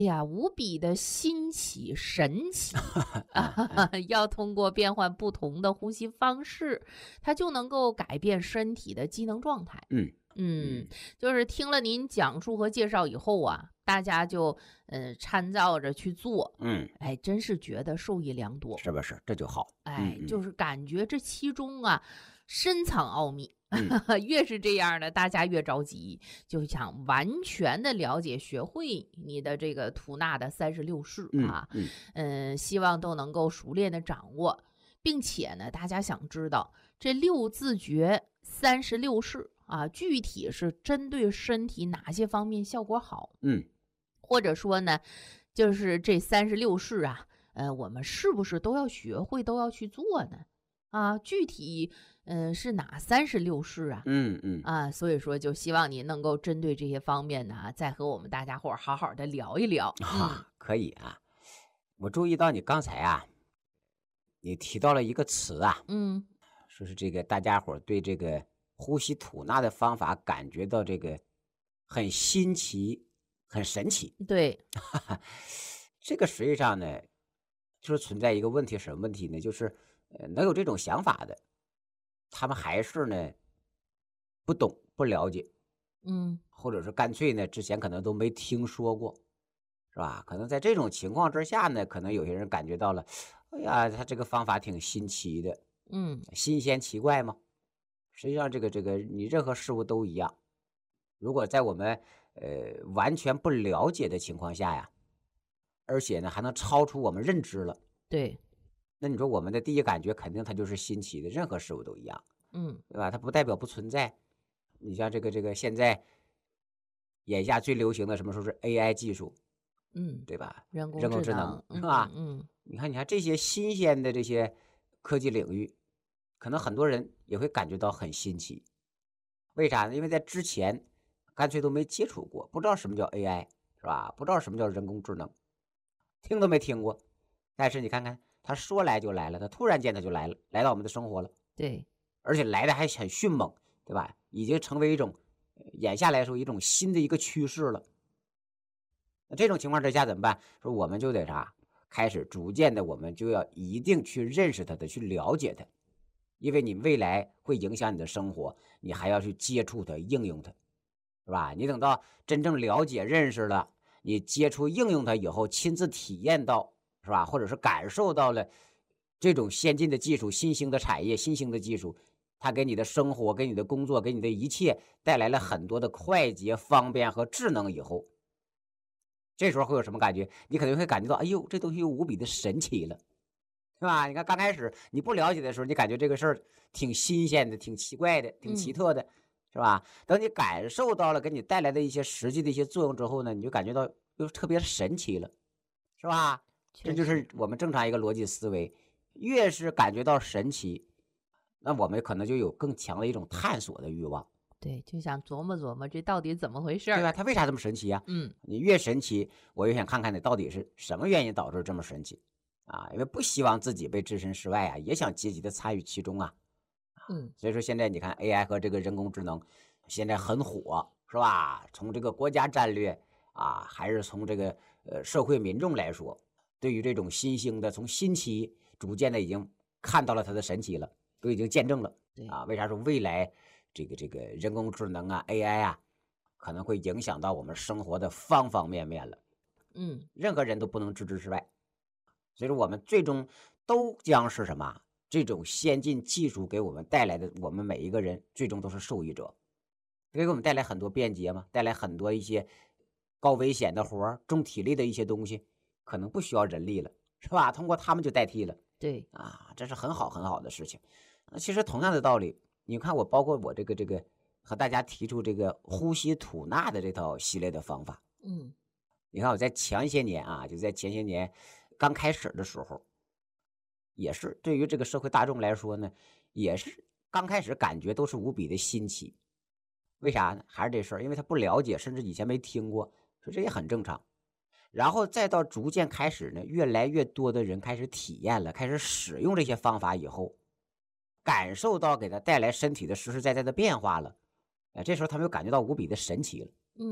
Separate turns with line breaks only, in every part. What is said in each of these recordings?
呀，无比的新奇神奇要通过变换不同的呼吸方式，它就能够改变身体的机能状态。
嗯
嗯，
嗯
就是听了您讲述和介绍以后啊，大家就参照着去做，
嗯，
哎，真是觉得受益良多。
是不是？这就好。
哎，就是感觉这其中啊深藏奥秘，
嗯
越是这样的，大家越着急，就想完全的了解、学会你的这个吐纳的36式啊，
嗯嗯
希望都能够熟练的掌握，并且呢，大家想知道这六字诀36式啊，具体是针对身体哪些方面效果好，
嗯
或者说呢，就是这36式啊。我们是不是都要学会，都要去做呢？啊，具体是哪36式啊？
嗯嗯
啊，所以说就希望您能够针对这些方面呢，再和我们大家伙儿好好的聊一聊。嗯
可以啊。我注意到你刚才啊，你提到了一个词啊，
嗯，
说是这个大家伙儿对这个呼吸吐纳的方法感觉到这个很新奇、很神奇。
对，
这个实际上呢，就是存在一个问题，什么问题呢？就是能有这种想法的，他们还是呢不懂、不了解，
嗯
或者是干脆呢之前可能都没听说过，是吧？可能在这种情况之下呢，可能有些人感觉到了，哎呀，他这个方法挺新奇的，
嗯，
新鲜奇怪嘛。实际上，这个你任何事物都一样，如果在我们完全不了解的情况下呀，而且呢还能超出我们认知了，
对，
那你说我们的第一感觉肯定它就是新奇的，任何事物都一样，
嗯
对吧？它不代表不存在。你像这个现在眼下最流行的什么说是 AI 技术，
嗯，
对吧？
人工
人工智能
智能，
是吧？
嗯
你看这些新鲜的这些科技领域，可能很多人也会感觉到很新奇。为啥呢？因为在之前干脆都没接触过，不知道什么叫 AI，是吧？不知道什么叫人工智能，听都没听过。但是你看看，他说来就来了，他突然间他就来了，来到我们的生活了，
对，
而且来的还很迅猛，对吧？已经成为一种眼下来说一种新的一个趋势了。那这种情况之下怎么办？说我们就得啥？开始逐渐的，我们就要一定去认识它的，去了解它，因为你未来会影响你的生活，你还要去接触它、应用它，是吧？你等到真正了解、认识了，你接触、应用它以后，亲自体验到，是吧？或者是感受到了这种先进的技术、新兴的产业、新兴的技术，它给你的生活、给你的工作、给你的一切带来了很多的快捷、方便和智能以后，这时候会有什么感觉？你可能会感觉到，哎呦，这东西又无比的神奇了，是吧？你看刚开始你不了解的时候，你感觉这个事儿挺新鲜的、挺奇怪的、挺奇
嗯，
特的，是吧？等你感受到了给你带来的一些实际的一些作用之后呢，你就感觉到又特别神奇了，是吧？这就
确实。
是我们正常一个逻辑思维，越是感觉到神奇，那我们可能就有更强的一种探索的欲望。
对，就想琢磨琢磨这到底怎么回事儿。
对吧？它为啥这么神奇呀？
嗯
你越神奇，我越想看看你到底是什么原因导致这么神奇啊！因为不希望自己被置身事外啊，也想积极的参与其中啊。
嗯，
所以说现在你看 AI 和这个人工智能现在很火，是吧？从这个国家战略啊，还是从这个社会民众来说，对于这种新兴的，从新奇逐渐的已经看到了它的神奇了，都已经见证了
对，
啊。为啥说未来这个人工智能啊 AI 啊，可能会影响到我们生活的方方面面了，
嗯
任何人都不能置之事外。所以说，我们最终都将是什么？这种先进技术给我们带来的，我们每一个人最终都是受益者，给我们带来很多便捷嘛，带来很多一些高危险的活儿、重体力的一些东西，可能不需要人力了，是吧？通过他们就代替了
对，
啊，这是很好很好的事情。那其实同样的道理，你看我包括我这个和大家提出这个呼吸吐纳的这套系列的方法，
嗯
你看我在前些年啊，就在前些年刚开始的时候，也是对于这个社会大众来说呢，也是刚开始感觉都是无比的新奇。为啥呢？还是这事儿，因为他不了解，甚至以前没听过，所以这也很正常。然后再到逐渐开始呢，越来越多的人开始体验了，开始使用这些方法以后，感受到给他带来身体的实实在在的变化了。这时候他们又感觉到无比的神奇了。
嗯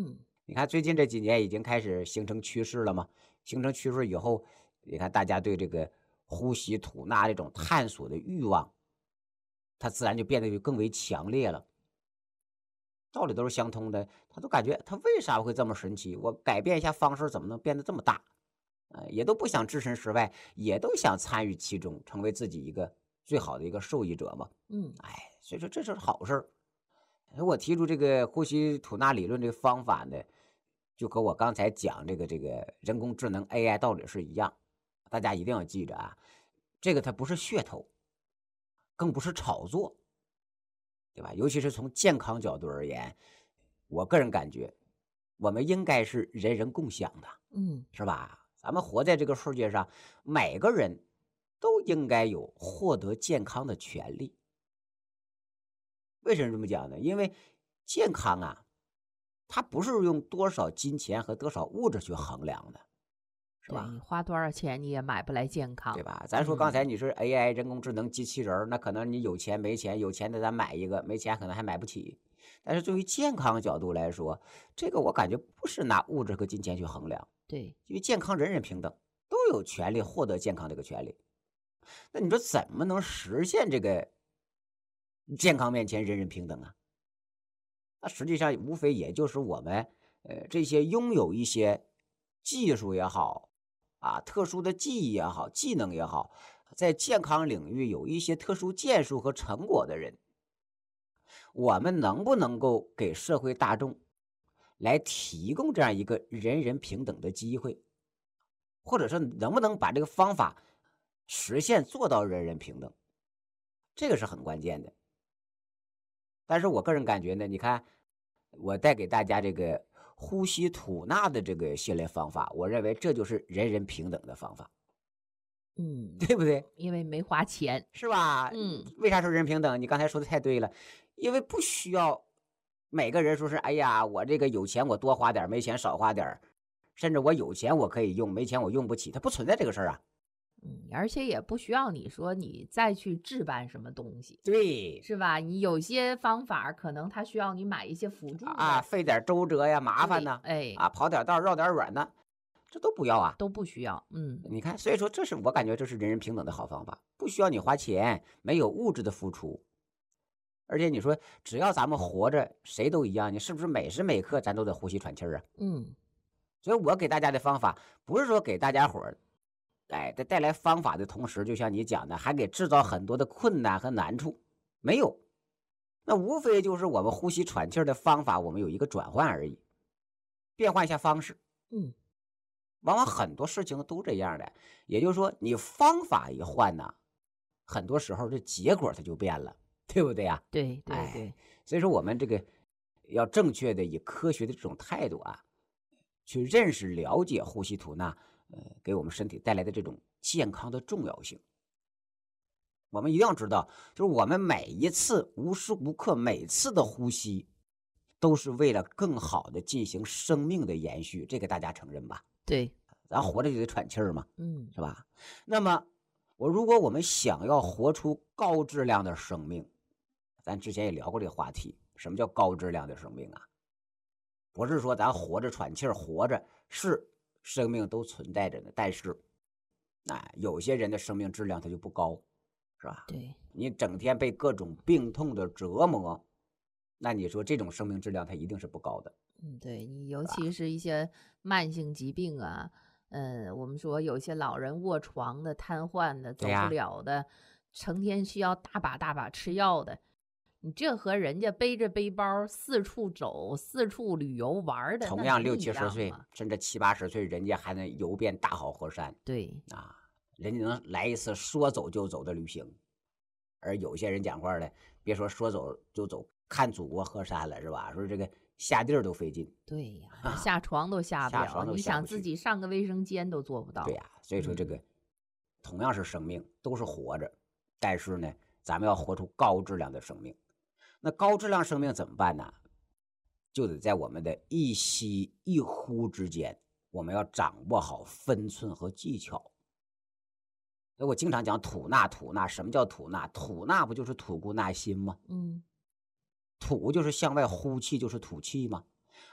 你看最近这几年已经开始形成趋势了嘛？形成趋势以后，你看大家对这个呼吸吐纳这种探索的欲望，它自然就变得就更为强烈了。道理都是相通的，他都感觉他为啥会这么神奇？我改变一下方式，怎么能变得这么大？也都不想置身事外，也都想参与其中，成为自己一个最好的一个受益者嘛。所以说这是好事儿。我提出这个呼吸吐纳理论这个方法呢，就和我刚才讲这个人工智能 AI 道理是一样。大家一定要记着啊，这个它不是噱头，更不是炒作，对吧？尤其是从健康角度而言，我个人感觉，我们应该是人人共享的，是吧？咱们活在这个世界上，每个人都应该有获得健康的权利。为什么这么讲呢？因为健康啊，它不是用多少金钱和多少物质去衡量的，是吧？
对，你花多少钱你也买不来健康，
对吧？咱说刚才你是 AI 人工智能机器人儿，那可能你有钱没钱，有钱的咱买一个，没钱可能还买不起。但是对于健康角度来说，这个我感觉不是拿物质和金钱去衡量。
对，
因为健康人人平等，都有权利获得健康这个权利。那你说怎么能实现这个健康面前人人平等啊？那实际上无非也就是我们这些拥有一些技术也好啊，特殊的技艺也好，技能也好，在健康领域有一些特殊建树和成果的人，我们能不能够给社会大众来提供这样一个人人平等的机会，或者说能不能把这个方法实现做到人人平等，这个是很关键的。但是我个人感觉呢，你看我带给大家这个呼吸吐纳的这个系列方法，我认为这就是人人平等的方法，对不对？
因为没花钱，
是吧？为啥说人人平等？你刚才说的太对了，因为不需要每个人说是哎呀，我这个有钱我多花点，没钱少花点，甚至我有钱我可以用，没钱我用不起，它不存在这个事儿啊。
而且也不需要你说你再去置办什么东西，
对，
是吧？你有些方法可能它需要你买一些辅助
啊，费点周折呀，麻烦呢，跑点道绕点远呢，这都不要啊，
都不需要。
你看，所以说这是我感觉这是人人平等的好方法，不需要你花钱，没有物质的付出。而且你说只要咱们活着，谁都一样，你是不是每时每刻咱都得呼吸喘气儿啊？所以我给大家的方法不是说给大家伙儿，在带来方法的同时，就像你讲的，还给制造很多的困难和难处，没有。那无非就是我们呼吸喘气儿的方法，我们有一个转换而已，变换一下方式。往往很多事情都这样的，也就是说，你方法一换呢，很多时候这结果它就变了，对不对呀？
对对对，
所以说我们这个要正确的以科学的这种态度啊，去认识了解呼吸吐纳，给我们身体带来的这种健康的重要性。我们一定要知道，就是我们每一次无时无刻每次的呼吸，都是为了更好的进行生命的延续，这个大家承认吧？
对，
咱活着就得喘气儿嘛，是吧？那么如果我们想要活出高质量的生命，咱之前也聊过这个话题，什么叫高质量的生命啊？不是说咱活着喘气儿，活着是生命都存在着的，但是有些人的生命质量它就不高，是吧？
对，
你整天被各种病痛的折磨，那你说这种生命质量它一定是不高的。
对，你尤其是一些慢性疾病啊，我们说有些老人卧床的、瘫痪的、走不了的，成天需要大把大把吃药的，你这和人家背着背包四处走、四处旅游玩的，
同样60、70岁，甚至70、80岁，人家还能游遍大好河山。
对
啊，人家能来一次说走就走的旅行，而有些人讲话的，别说说走就走，看祖国河山了，是吧？说这个下地儿都费劲。
对呀，下床都下不了，你想自己上个卫生间都做不到。
对呀，所以说这个同样是生命，都是活着，但是呢，咱们要活出高质量的生命。那高质量生命怎么办呢？就得在我们的一吸一呼之间，我们要掌握好分寸和技巧。所以我经常讲吐纳，吐纳，什么叫吐纳？吐纳不就是吐故纳新吗？吐就是向外呼气，就是吐气吗？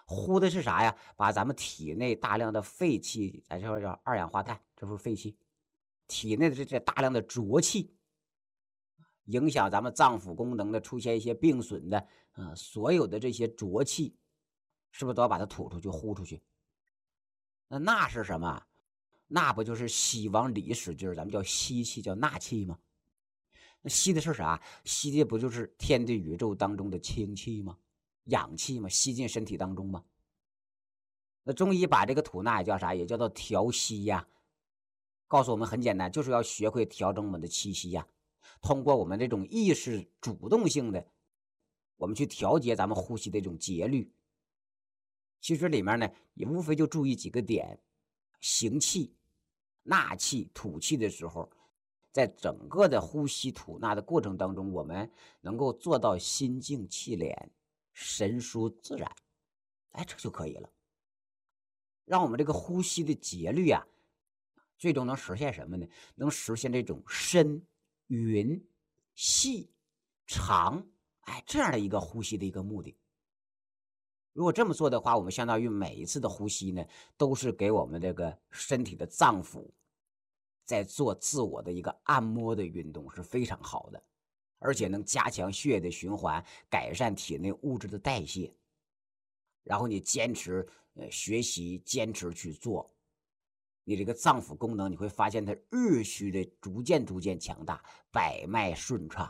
呼的是啥呀？把咱们体内大量的废气，咱这叫二氧化碳，这不是废气，体内的这大量的浊气，影响咱们脏腑功能的，出现一些病损的，所有的这些浊气，是不是都要把它吐出去、呼出去？那是什么？那不就是吸往里使劲儿，咱们叫吸气，叫纳气吗？那吸的是啥？吸的不就是天地宇宙当中的清气吗？氧气吗？吸进身体当中吗？那中医把这个吐纳也叫啥？也叫做调息呀。告诉我们很简单，就是要学会调整我们的气息呀。通过我们这种意识主动性的，我们去调节咱们呼吸的这种节律。其实里面呢，也无非就注意几个点：行气、纳气、吐气的时候，在整个的呼吸吐纳的过程当中，我们能够做到心静气敛、神舒自然，哎，这就可以了。让我们这个呼吸的节律啊，最终能实现什么呢？能实现这种深、匀、细、长，哎，这样的一个呼吸的一个目的。如果这么做的话，我们相当于每一次的呼吸呢，都是给我们这个身体的脏腑在做自我的一个按摩的运动，是非常好的，而且能加强血液的循环，改善体内物质的代谢。然后你坚持学习，坚持去做，你这个脏腑功能你会发现它日趋的逐渐强大，百脉顺畅。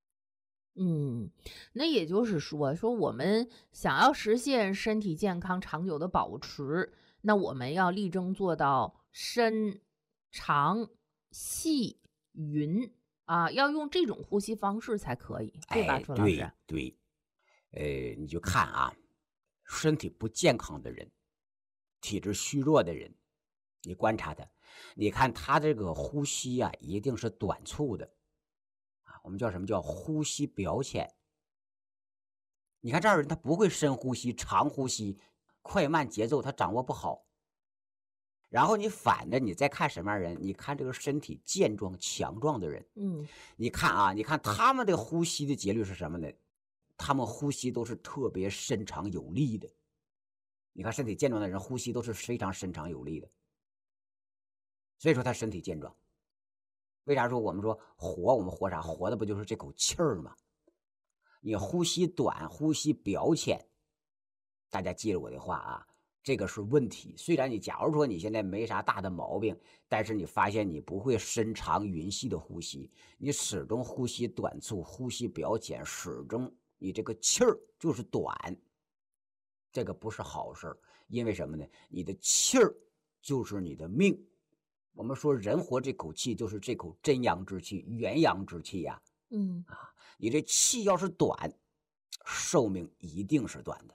那也就是说我们想要实现身体健康长久的保持，那我们要力争做到深、长、细、匀啊，要用这种呼吸方式才可以，对吧，朱老师？
对，你就看啊，身体不健康的人，体质虚弱的人，你观察他，你看他这个呼吸啊，一定是短促的。我们叫什么叫呼吸表浅？你看这样人他不会深呼吸、长呼吸，快慢节奏他掌握不好。然后你反着你再看什么样人？你看这个身体健壮强壮的人，你看啊，你看他们的呼吸的节律是什么呢？他们呼吸都是特别深长有力的。你看身体健壮的人呼吸都是非常深长有力的，所以说他身体健壮。为啥说我们说活？我们活啥？活的不就是这口气儿吗？你呼吸短，呼吸表浅，大家记着我的话啊，这个是问题。虽然你假如说你现在没啥大的毛病，但是你发现你不会深长匀细的呼吸，你始终呼吸短促，呼吸表浅，始终你这个气儿就是短，这个不是好事。因为什么呢？你的气儿就是你的命。我们说人活这口气就是这口真阳之气、元阳之气呀。你这气要是短，寿命一定是短的。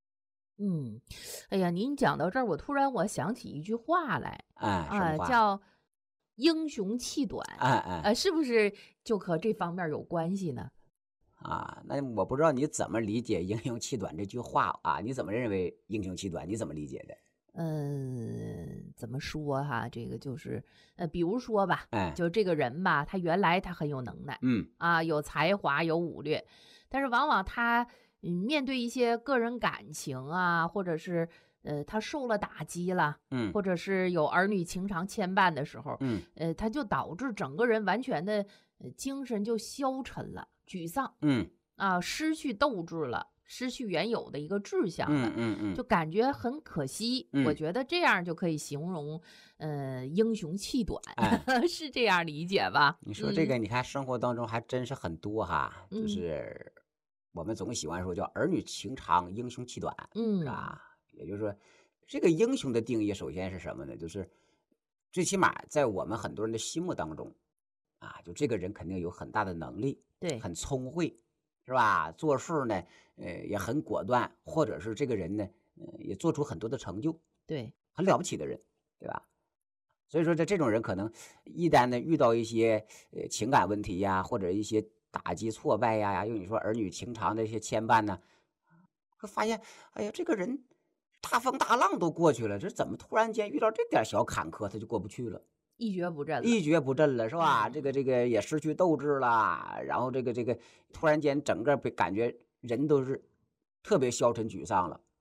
哎呀，您讲到这儿，我想起一句话来，
什么话？
叫英雄气短。是不是就和这方面有关系呢？
那我不知道你怎么理解英雄气短这句话啊？你怎么认为英雄气短？你怎么理解的？
怎么说哈？这个就是，比如说吧，就这个人吧，他原来他很有能耐，有才华，有武略，但是往往他面对一些个人感情啊，或者是他受了打击了，或者是有儿女情长牵绊的时候，他就导致整个人完全的精神就消沉了，沮丧，失去斗志了。失去原有的一个志向了，就感觉很可惜。我觉得这样就可以形容，英雄气短，是这样理解吧？
你说这个，你看生活当中还真是很多哈，就是我们总喜欢说叫儿女情长，英雄气短，是吧？也就是说，这个英雄的定义首先是什么呢？就是最起码在我们很多人的心目当中，就这个人肯定有很大的能力，
对，
很聪慧。是吧？做事呢，也很果断，或者是这个人呢，也做出很多的成就，
对，
很了不起的人，对吧？所以说，这种人可能一旦呢遇到一些情感问题呀，或者一些打击挫败呀，用你说儿女情长的一些牵绊呢，会发现，哎呀，这个人大风大浪都过去了，这怎么突然间遇到这点小坎坷他就过不去了？
一蹶不振了，
是吧？这个也失去斗志了，然后这个突然间整个被感觉人都是特别消沉沮丧了，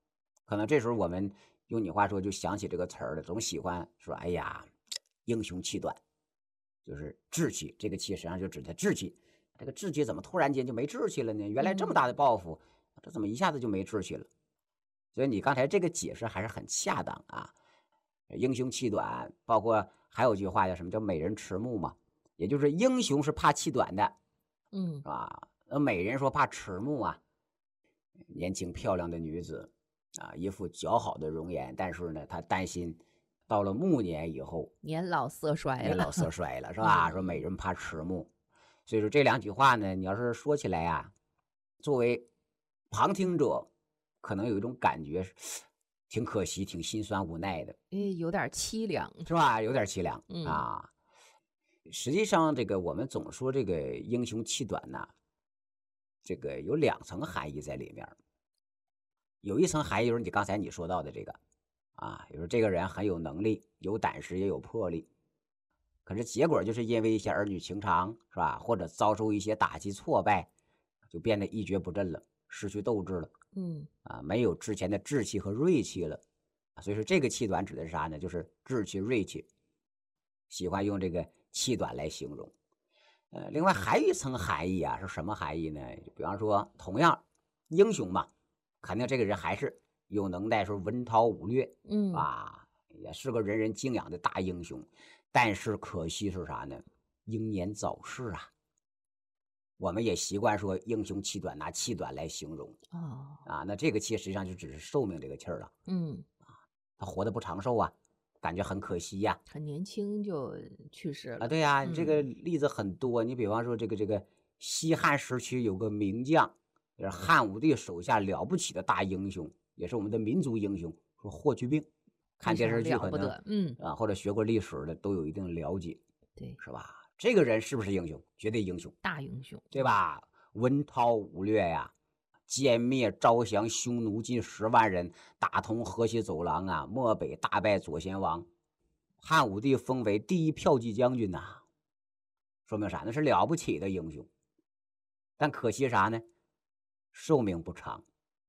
可能这时候我们用你话说就想起这个词儿了，总喜欢说哎呀，英雄气短，就是志气，这个气实际上就指的志气。这个志气怎么突然间就没志气了呢？原来这么大的抱负，这怎么一下子就没志气了？所以你刚才这个解释还是很恰当啊。英雄气短，包括还有一句话叫什么叫美人迟暮嘛，也就是英雄是怕气短的，是吧？美人说怕迟暮啊，年轻漂亮的女子啊，一副姣好的容颜，但是呢，她担心到了暮年以后，
年老色衰了，
年老色衰了，是吧？说美人怕迟暮，所以说这两句话呢，你要是说起来呀，作为旁听者，可能有一种感觉，挺可惜，挺心酸无奈的，
有点凄凉，
是吧？有点凄凉啊。实际上，这个我们总说这个英雄气短呐，这个有2层含义在里面。有一层含义就是你刚才你说到的这个啊，就是这个人很有能力，有胆识，也有魄力，可是结果就是因为一些儿女情长，是吧？或者遭受一些打击挫败，就变得一蹶不振了，失去斗志了，没有之前的志气和锐气了。所以说这个气短指的是啥呢？就是志气、锐气，喜欢用这个气短来形容。另外还有一层含义啊，是什么含义呢？比方说，同样英雄嘛，肯定这个人还是有能耐，说文韬武略，也是个人人敬仰的大英雄。但是可惜是啥呢？英年早逝啊。我们也习惯说英雄气短，拿气短来形容那这个气实际上就只是寿命这个气儿了。他活得不长寿啊，感觉很可惜呀。
很年轻就去世了
对呀，这个例子很多。你比方说这个西汉时期有个名将，也是汉武帝手下了不起的大英雄，也是我们的民族英雄，说霍去病。看电视剧可能或者学过历史的都有一定了解，
对，
是吧？这个人是不是英雄？绝对英雄，
大英雄，
对吧？文韬武略呀，歼灭招降匈奴近10万人，打通河西走廊啊，漠北大败左贤王，汉武帝封为第1骠骑将军呐，说明啥？那是了不起的英雄。但可惜啥呢？寿命不长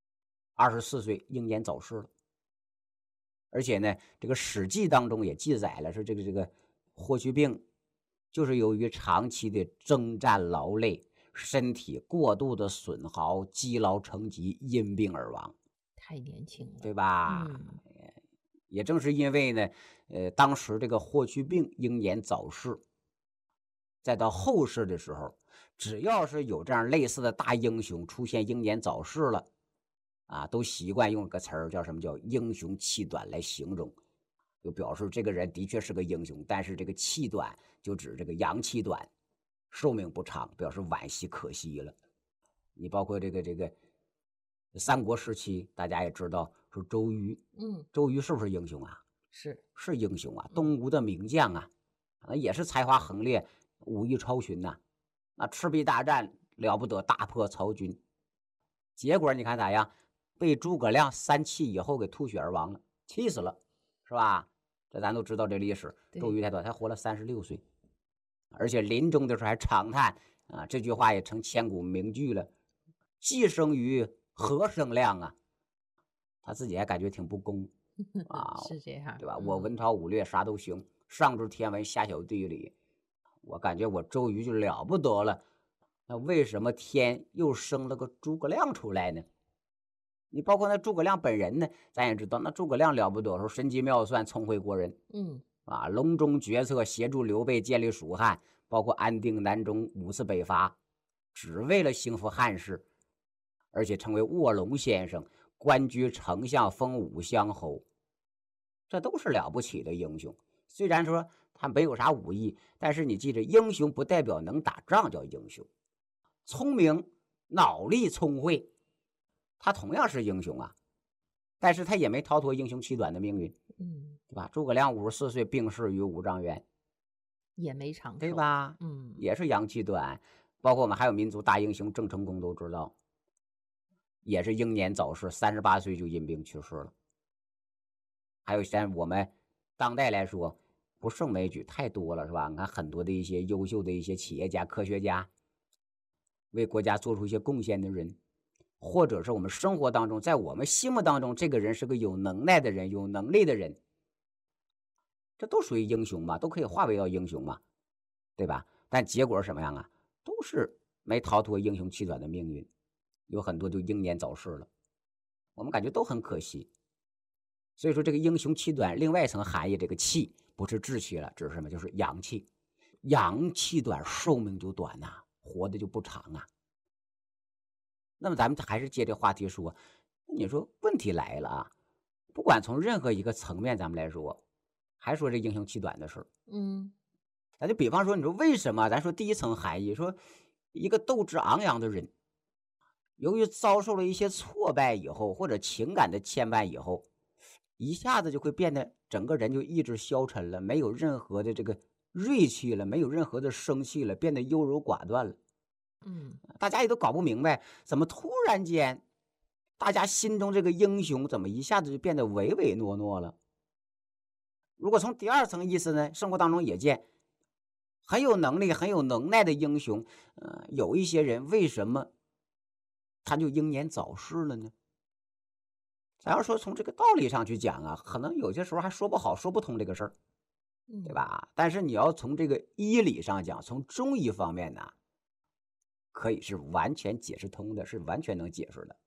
，24岁英年早逝了。而且呢，这个《史记》当中也记载了，说这个霍去病就是由于长期的征战劳累，身体过度的损耗，积劳成疾，因病而亡。
太年轻了，
对吧？也正是因为呢，当时这个霍去病英年早逝，再到后世的时候，只要是有这样类似的大英雄出现英年早逝了都习惯用个词儿叫什么？叫英雄气短来形容，就表示这个人的确是个英雄，但是这个气短就指这个阳气短，寿命不长，表示惋惜可惜了。你包括这个三国时期，大家也知道说周瑜，周瑜是不是英雄啊？是英雄啊，东吴的名将啊，也是才华横烈，武艺超群呐。那赤壁大战了不得，大破曹军，结果你看咋样？被诸葛亮3气以后给吐血而亡了，气死了，是吧？这咱都知道这历史。周瑜太短，他活了36岁，而且临终的时候还长叹这句话也成千古名句了：既生瑜，何生亮啊？他自己还感觉挺不公
是这样，
对吧？我文韬武略啥都行，上知天文，下晓地理，我感觉我周瑜就了不得了，那为什么天又生了个诸葛亮出来呢？你包括那诸葛亮本人呢，咱也知道，那诸葛亮了不得，说神机妙算，聪慧过人，隆中决策，协助刘备建立蜀汉，包括安定南中，5次北伐，只为了兴复汉室，而且成为卧龙先生，官居丞相，封5乡侯，这都是了不起的英雄。虽然说他没有啥武艺，但是你记着，英雄不代表能打仗叫英雄，聪明、脑力聪慧，他同样是英雄啊，但是他也没逃脱英雄气短的命运，对吧？诸葛亮54岁病逝于五丈原，
也没长寿，
对吧？也是阳气短。包括我们还有民族大英雄郑成功都知道，也是英年早逝，38岁就因病去世了。还有像我们当代来说，不胜枚举，太多了，是吧？你看很多的一些优秀的一些企业家、科学家，为国家做出一些贡献的人， 或者是我们生活当中，在我们心目当中，这个人是个有能耐的人，有能力的人，这都属于英雄嘛，都可以化为到英雄嘛，对吧？但结果是什么样啊？都是没逃脱英雄气短的命运，有很多就英年早逝了，我们感觉都很可惜。所以说这个英雄气短，另外一层含义，这个气不是志气了，指是什么？就是阳气，阳气短，寿命就短呐，活的就不长啊。那么咱们还是接这话题说，你说问题来了啊，不管从任何一个层面咱们来说，还说这英雄气短的事儿。咱就比方说，你说为什么？咱说第一层含义，说一个斗志昂扬的人，由于遭受了一些挫败以后，或者情感的牵绊以后，一下子就会变得整个人就意志消沉了，没有任何的这个锐气了，没有任何的生气了，变得优柔寡断了。大家也都搞不明白，怎么突然间，大家心中这个英雄怎么一下子就变得唯唯诺诺了？如果从第二层意思呢，生活当中也见很有能力、很有能耐的英雄，有一些人为什么他就英年早逝了呢？咱要说从这个道理上去讲啊，可能有些时候还说不好、说不通这个事儿，对吧？但是你要从这个医理上讲，从中医方面呢，可以是完全解释通的，是完全能解释的。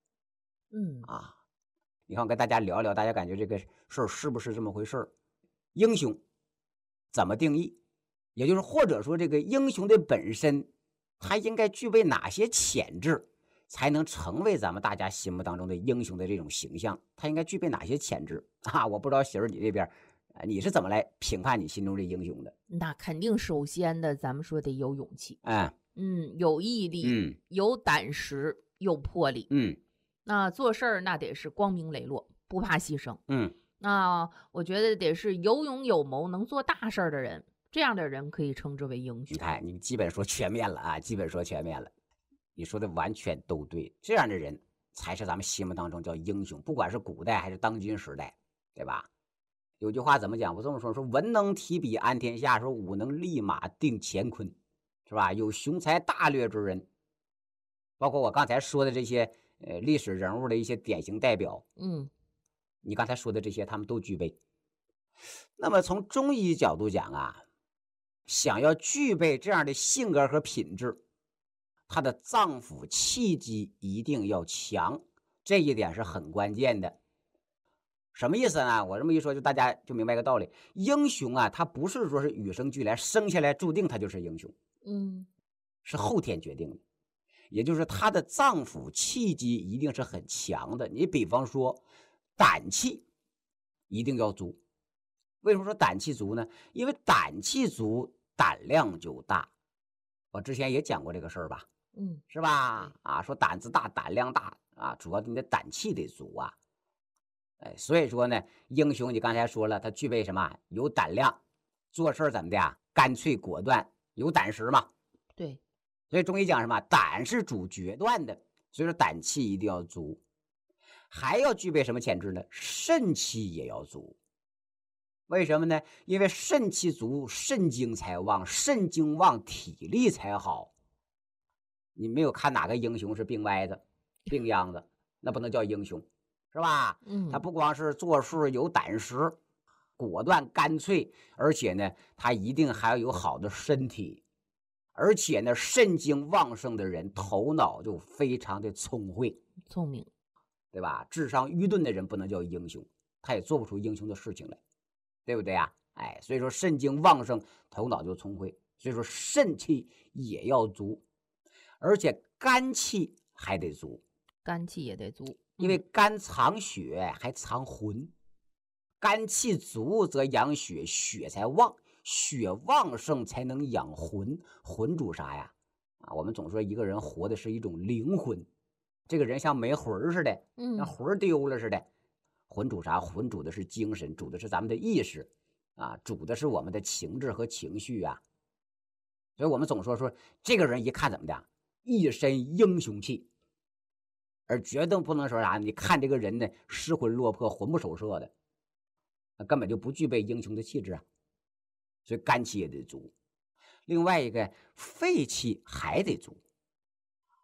你看我跟大家聊一聊，大家感觉这个事儿是不是这么回事儿？英雄怎么定义？也就是或者说这个英雄的本身，他应该具备哪些潜质，才能成为咱们大家心目当中的英雄的这种形象？他应该具备哪些潜质啊？我不知道喜儿你这边，你是怎么来评判你心中的英雄的？
那肯定首先的，咱们说得有勇气，有毅
力，
有胆识，有魄力，那做事儿那得是光明磊落，不怕牺牲，那我觉得得是有勇有谋，能做大事儿的人，这样的人可以称之为英雄。
你看，你基本说全面了啊，基本说全面了，你说的完全都对，这样的人才是咱们心目当中叫英雄，不管是古代还是当今时代，对吧？有句话怎么讲？我这么说，说文能提笔安天下，说武能立马定乾坤，是吧？有雄才大略之人，包括我刚才说的这些历史人物的一些典型代表，你刚才说的这些他们都具备。那么从中医角度讲啊，想要具备这样的性格和品质，他的脏腑气机一定要强，这一点是很关键的。什么意思呢？我这么一说，就大家就明白个道理。英雄啊，他不是说是与生俱来，生下来注定他就是英雄，是后天决定的。也就是他的脏腑气机一定是很强的。你比方说，胆气一定要足。为什么说胆气足呢？因为胆气足，胆量就大。我之前也讲过这个事儿吧，是吧？说胆子大，胆量大啊，主要你的胆气得足啊。所以说呢，英雄你刚才说了，他具备什么？有胆量，做事怎么的呀？干脆果断，有胆识嘛。
对，
所以中医讲什么？胆是主决断的，所以说胆气一定要足，还要具备什么潜质呢？肾气也要足。为什么呢？因为肾气足，肾精才旺，肾精旺，体力才好。你没有看哪个英雄是病歪子、病秧子，那不能叫英雄。是吧？他不光是做事有胆识、果断干脆，而且呢，他一定还要有好的身体，而且呢，肾精旺盛的人头脑就非常的聪明，对吧？智商愚钝的人不能叫英雄，他也做不出英雄的事情来，对不对呀？所以说肾精旺盛，头脑就聪慧，所以说肾气也要足，而且肝气还得足，
肝气也得足。
因为肝藏血还藏魂，肝气足则养血，血才旺，血旺盛才能养魂。魂主啥呀？我们总说一个人活的是一种灵魂，这个人像没魂似的，像魂丢了似的。魂主啥？魂主的是精神，主的是咱们的意识主的是我们的情志和情绪啊。所以我们总说这个人一看怎么的，一身英雄气。而绝对不能说啥，你看这个人呢，失魂落魄、魂不守舍的，根本就不具备英雄的气质啊。所以肝气也得足，另外一个肺气还得足。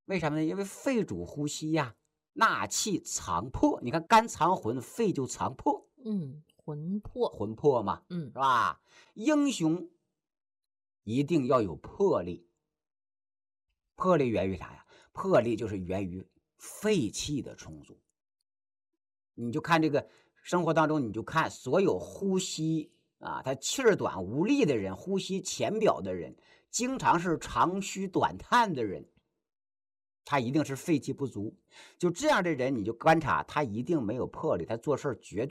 为什么呢？因为肺主呼吸呀，纳气藏魄。你看肝藏魂，肺就藏魄。
魂魄，
魂魄嘛，是吧？英雄一定要有魄力。魄力源于啥呀？魄力就是源于肺气的充足。你就看这个生活当中，你就看所有呼吸啊，他气儿短无力的人，呼吸浅表的人，经常是长吁短叹的人，他一定是肺气不足。就这样的人，你就观察他一定没有魄力，他做事绝对